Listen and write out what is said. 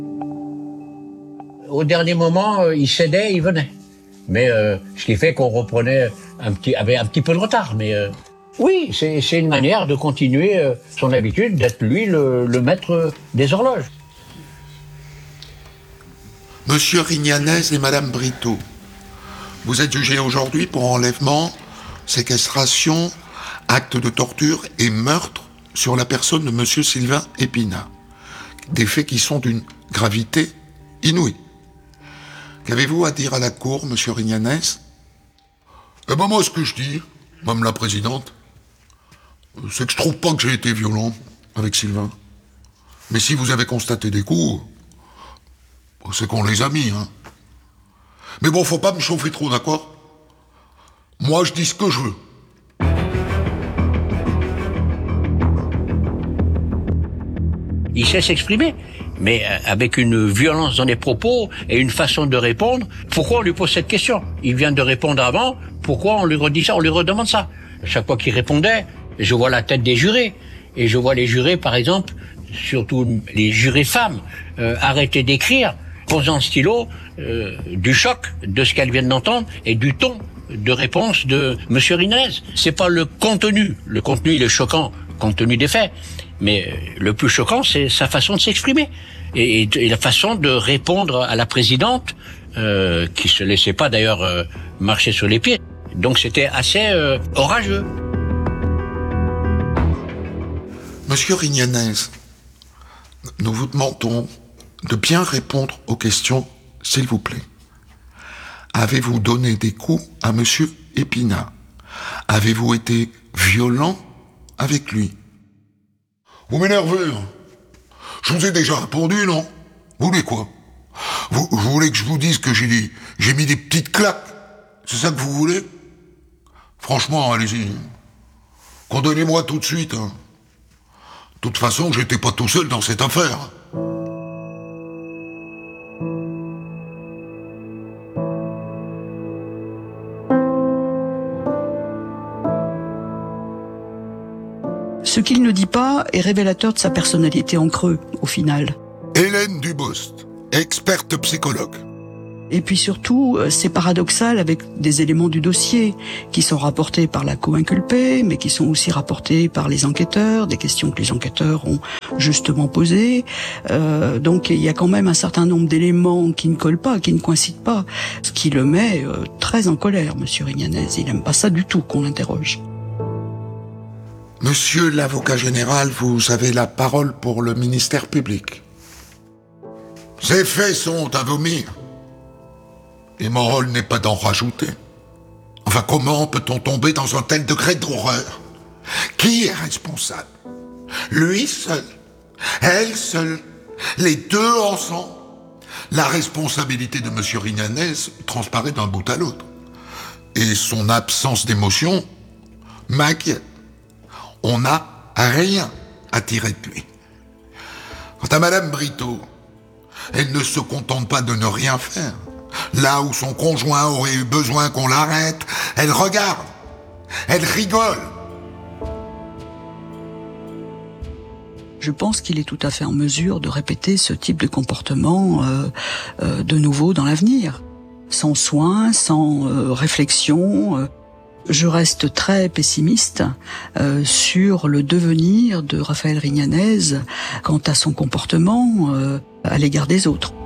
Au dernier moment, il cédait, il venait. Mais ce qui fait qu'on reprenait avec un petit peu de retard. Mais oui, c'est une manière de continuer son habitude d'être lui le maître des horloges. Monsieur Rignanez et Madame Brito, vous êtes jugés aujourd'hui pour enlèvement, séquestration, acte de torture et meurtre sur la personne de Monsieur Sylvain Épinat. Des faits qui sont d'une gravité inouïe. Qu'avez-vous à dire à la cour, Monsieur Rignanez ? Eh ben moi, ce que je dis, Madame la Présidente, c'est que je trouve pas que j'ai été violent avec Sylvain. Mais si vous avez constaté des coups, c'est qu'on les a mis, hein. Mais bon, faut pas me chauffer trop, d'accord ? Moi, je dis ce que je veux. Il sait s'exprimer, mais avec une violence dans les propos et une façon de répondre. Pourquoi on lui pose cette question ? Il vient de répondre avant, pourquoi on lui redit ça, on lui redemande ça ? Chaque fois qu'il répondait, je vois la tête des jurés. Et je vois les jurés, par exemple, surtout les jurés femmes, arrêter d'écrire, posant le stylo, du choc de ce qu'elles viennent d'entendre et du ton de réponse de Monsieur Rignanez. C'est pas le contenu. Le contenu, il est choquant, compte tenu des faits. Mais le plus choquant, c'est sa façon de s'exprimer. Et la façon de répondre à la présidente, qui se laissait pas d'ailleurs marcher sur les pieds. Donc c'était assez orageux. Monsieur Rignanez, nous vous demandons de bien répondre aux questions, s'il vous plaît. Avez-vous donné des coups à Monsieur Épinat ? Avez-vous été violent avec lui ? Vous m'énervez, hein. Je vous ai déjà répondu, non ? Vous voulez quoi ? Vous voulez que je vous dise que j'ai mis des petites claques ? C'est ça que vous voulez ? Franchement, allez-y. Condamnez-moi tout de suite, hein. De toute façon, j'étais pas tout seul dans cette affaire. Ce qu'il ne dit pas est révélateur de sa personnalité en creux, au final. Hélène Dubost, experte psychologue. Et puis surtout, c'est paradoxal avec des éléments du dossier qui sont rapportés par la co-inculpée, mais qui sont aussi rapportés par les enquêteurs, des questions que les enquêteurs ont justement posées. Donc il y a quand même un certain nombre d'éléments qui ne collent pas, qui ne coïncident pas, ce qui le met très en colère, Monsieur Rignanez. Il n'aime pas ça du tout qu'on l'interroge. Monsieur l'avocat général, vous avez la parole pour le ministère public. Ces faits sont à vomir. Et mon rôle n'est pas d'en rajouter. Enfin, comment peut-on tomber dans un tel degré d'horreur ? Qui est responsable ? Lui seul ? Elle seule ? Les deux ensemble ? La responsabilité de M. Rignanez transparaît d'un bout à l'autre. Et son absence d'émotion m'inquiète. On n'a rien à tirer de lui. Quant à Madame Brito, elle ne se contente pas de ne rien faire. Là où son conjoint aurait eu besoin qu'on l'arrête, elle regarde, elle rigole. Je pense qu'il est tout à fait en mesure de répéter ce type de comportement de nouveau dans l'avenir. Sans soin, sans réflexion. Je reste très pessimiste sur le devenir de Raphaël Rignanez quant à son comportement à l'égard des autres.